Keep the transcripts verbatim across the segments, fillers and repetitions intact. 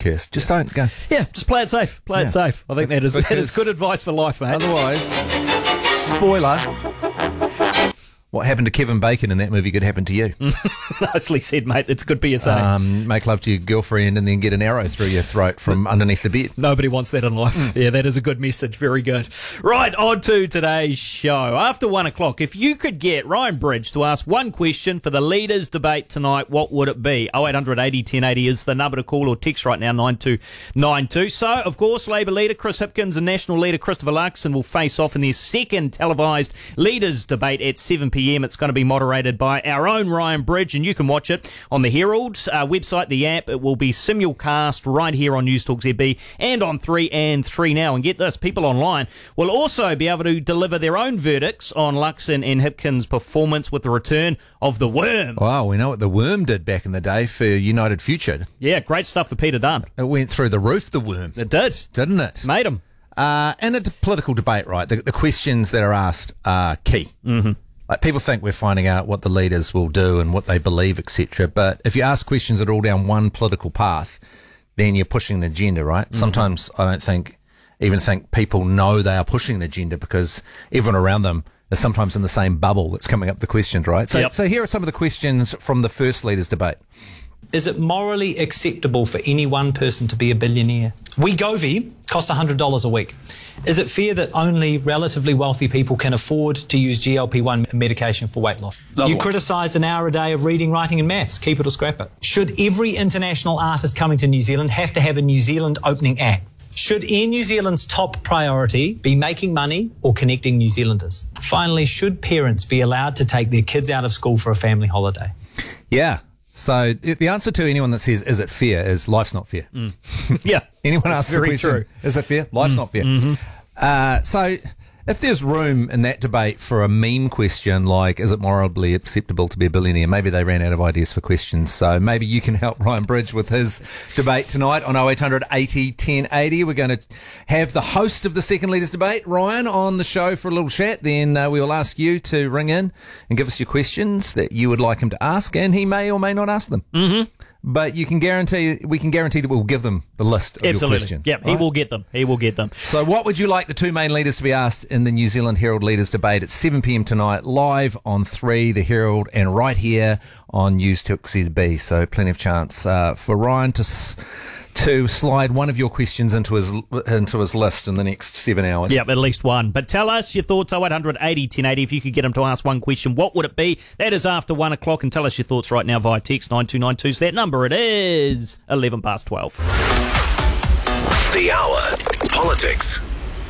Kirst. Just don't go. Yeah, just play it safe. Play Yeah. it safe. I think that is, that is Because- good advice for life, mate. Otherwise, spoiler, what happened to Kevin Bacon in that movie could happen to you. Nicely said, mate. It's good P S A. Um, make love to your girlfriend and then get an arrow through your throat from underneath the bed. Nobody wants that in life. Yeah, that is a good message. Very good. Right, on to today's show. After one o'clock, if you could get Ryan Bridge to ask one question for the leaders' debate tonight, what would it be? oh eight hundred eighty ten eighty is the number to call or text right now, nine two nine two. So, of course, Labour leader Chris Hipkins and National leader Christopher Luxon will face off in their second televised leaders' debate at seven p.m. It's going to be moderated by our own Ryan Bridge, and you can watch it on the Herald uh, website, the app. It will be simulcast right here on News Talk Z B and on three and three Now. And get this, people online will also be able to deliver their own verdicts on Luxon and Hipkins' performance with the return of the Worm. Wow, we know what the Worm did back in the day for United Future. Yeah, great stuff for Peter Dunn. It went through the roof, the Worm. It did. Didn't it? Made him. Uh, and it's a political debate, right? The, the questions that are asked are key. Mm-hmm. Like, people think we're finding out what the leaders will do and what they believe, et cetera. But if you ask questions that are all down one political path, then you're pushing an agenda, right? Mm-hmm. Sometimes I don't think, even think people know they are pushing an agenda because everyone around them is sometimes in the same bubble that's coming up with the questions, right? So, Yep. so here are some of the questions from the first leaders' debate. Is it morally acceptable for any one person to be a billionaire? Wegovy costs one hundred dollars a week. Is it fair that only relatively wealthy people can afford to use G L P one medication for weight loss? Love you one. criticised an hour a day of reading, writing and maths. Keep it or scrap it. Should every international artist coming to New Zealand have to have a New Zealand opening act? Should Air New Zealand's top priority be making money or connecting New Zealanders? Finally, should parents be allowed to take their kids out of school for a family holiday? Yeah. So the answer to anyone that says, is it fair, is life's not fair. Mm. Yeah. Anyone That's asks the very question, true. is it fair? Life's Mm. not fair. Mm-hmm. Uh, so if there's room in that debate for a meme question like, is it morally acceptable to be a billionaire? Maybe they ran out of ideas for questions. So maybe you can help Ryan Bridge with his debate tonight on oh eight hundred eighty ten eighty. We're going to have the host of the second leaders debate, Ryan, on the show for a little chat. Then uh, we will ask you to ring in and give us your questions that you would like him to ask, and he may or may not ask them. Mm-hmm. But you can guarantee, we can guarantee that we'll give them the list of your Absolutely. questions. Yep, he right? will get them. He will get them. So what would you like the two main leaders to be asked in the New Zealand Herald Leaders Debate at seven p.m. tonight, live on three, the Herald, and right here on News Talk Z B. So plenty of chance uh, for Ryan to s- to slide one of your questions into his into his list in the next seven hours. Yep, at least one. But tell us your thoughts, oh eight hundred eighty ten eighty. If you could get him to ask one question, what would it be? That is after one o'clock. And tell us your thoughts right now via text nine two nine two. So that number, it is eleven past twelve. The Hour. Politics.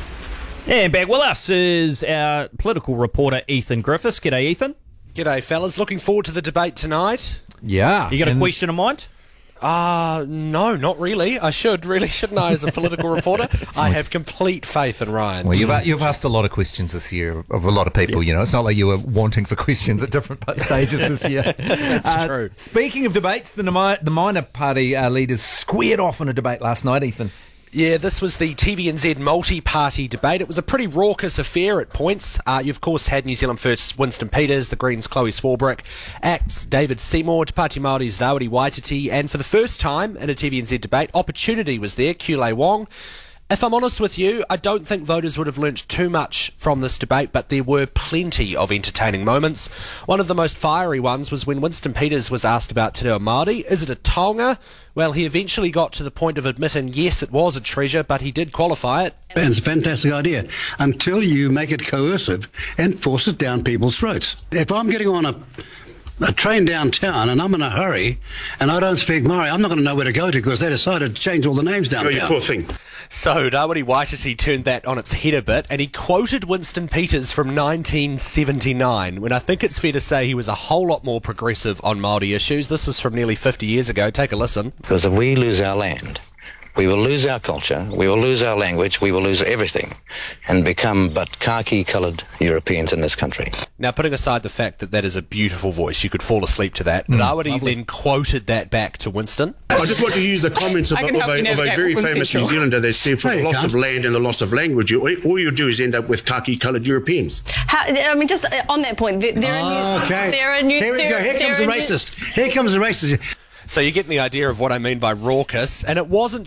And back with us is our political reporter, Ethan Griffiths. G'day, Ethan. G'day, fellas. Looking forward to the debate tonight. Yeah. You got a and- question in mind? Uh, no, not really. I should, really, shouldn't I, as a political reporter? I have complete faith in Ryan. Well, you've, you've asked a lot of questions this year of a lot of people, you know. It's not like you were wanting for questions at different stages this year. That's Uh, true. Speaking of debates, the, Nami- the minor party uh, leaders squared off in a debate last night, Ethan. Yeah, this was the T V N Z multi-party debate. It was a pretty raucous affair at points. Uh, you, of course, had New Zealand First Winston Peters, the Greens Chloe Swarbrick, Act's David Seymour, Te Pāti Māori's Rawiri Waititi, and for the first time in a T V N Z debate, Opportunity was there, Kulei Wong. If I'm honest with you, I don't think voters would have learnt too much from this debate, but there were plenty of entertaining moments. One of the most fiery ones was when Winston Peters was asked about Te Reo Māori. Is it a taonga? Well, he eventually got to the point of admitting, yes, it was a treasure, but he did qualify it. And it's a fantastic idea until you make it coercive and force it down people's throats. If I'm getting on a a train downtown and I'm in a hurry and I don't speak Māori, I'm not going to know where to go to because they decided to change all the names downtown. You poor thing. So Rawiri Waititi turned that on its head a bit, and he quoted Winston Peters from nineteen seventy-nine, when I think it's fair to say he was a whole lot more progressive on Māori issues. This was from nearly fifty years ago. Take a listen. Because if we lose our land, we will lose our culture, we will lose our language, we will lose everything, and become but khaki-coloured Europeans in this country. Now, putting aside the fact that that is a beautiful voice, you could fall asleep to that, but Rawiri then quoted that back to Winston. I just want to use the comments of, I of, can help a, you of a navigate very Auckland famous Central. New Zealander that said, for No, the you loss can't. of land and the loss of language, you, all you do is end up with khaki-coloured Europeans. How, I mean, just uh, on that point, there, there are new, Okay. there are new, Here we there, go. Here there comes the are new- racist. Here comes the racist. So you're getting the idea of what I mean by raucous, and it wasn't